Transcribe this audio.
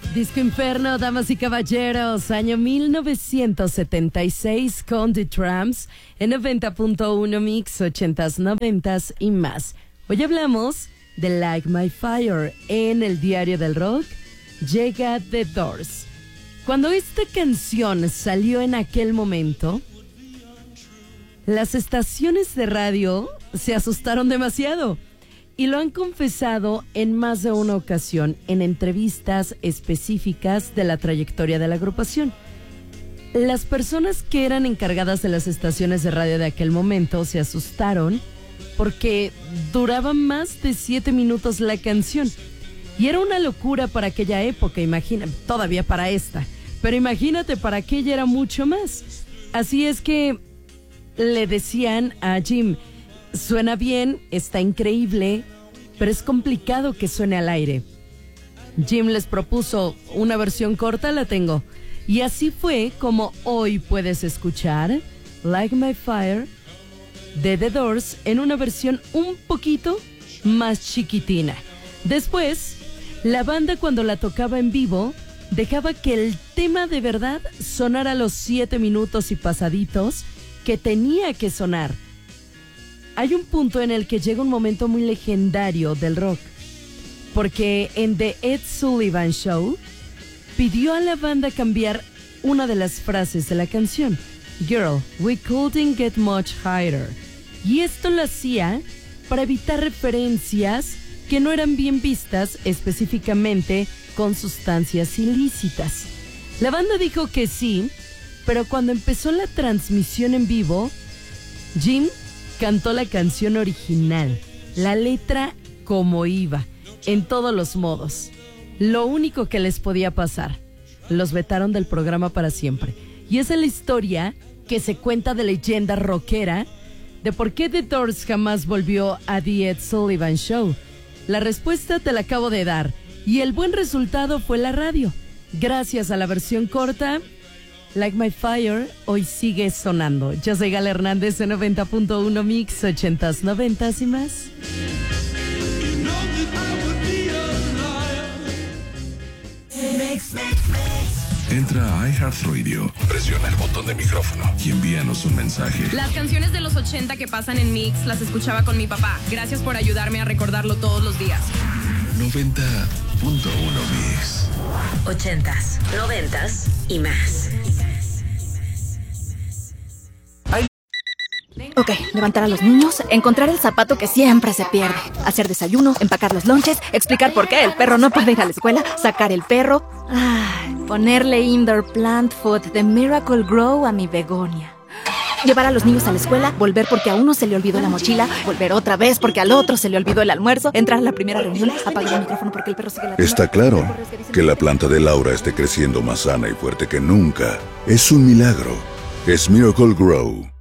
Disco Inferno, damas y caballeros, año 1976 con The Tramps en 90.1 Mix, 80s, 90s y más. Hoy hablamos de Like My Fire en el Diario del Rock. Llega The Doors. Cuando esta canción salió en aquel momento, las estaciones de radio se asustaron demasiado. Y lo han confesado en más de una ocasión en entrevistas específicas de la trayectoria de la agrupación. Las personas que eran encargadas de las estaciones de radio de aquel momento se asustaron porque duraba más de 7 minutos la canción. Y era una locura para aquella época, todavía para esta, pero imagínate, para aquella era mucho más. Así es que le decían a Jim: suena bien, está increíble, pero es complicado que suene al aire. Jim les propuso una versión corta, la tengo. Y así fue como hoy puedes escuchar Like My Fire de The Doors en una versión un poquito más chiquitina. Después, la banda, cuando la tocaba en vivo, dejaba que el tema de verdad sonara los 7 minutos y pasaditos que tenía que sonar. Hay un punto en el que llega un momento muy legendario del rock, porque en The Ed Sullivan Show pidió a la banda cambiar una de las frases de la canción: Girl, we couldn't get much higher. Y esto lo hacía para evitar referencias que no eran bien vistas, específicamente con sustancias ilícitas. La banda dijo que sí, pero cuando empezó la transmisión en vivo, Jim cantó la canción original, la letra como iba, en todos los modos. Lo único que les podía pasar: los vetaron del programa para siempre. Y esa es la historia que se cuenta de leyenda rockera de por qué The Doors jamás volvió a The Ed Sullivan Show. La respuesta te la acabo de dar, y el buen resultado fue la radio. Gracias a la versión corta, Like My Fire hoy sigue sonando. Yo soy Gala Hernández en 90.1 Mix, 80s, 90s y más. Entra a iHeartRadio, presiona el botón de micrófono y envíanos un mensaje. Las canciones de los 80 que pasan en Mix las escuchaba con mi papá. Gracias por ayudarme a recordarlo todos los días. 90.1 Mix. 80s, 90s y más. Ok, levantar a los niños, encontrar el zapato que siempre se pierde, hacer desayuno, empacar los lonches, explicar por qué el perro no puede ir a la escuela, sacar el perro, ponerle indoor plant food de Miracle Grow a mi begonia. Llevar a los niños a la escuela, volver porque a uno se le olvidó la mochila, volver otra vez porque al otro se le olvidó el almuerzo, entrar a la primera reunión, apagar el micrófono porque el perro sigue latiendo. Está claro que la planta de Laura esté creciendo más sana y fuerte que nunca. Es un milagro. Es Miracle Grow.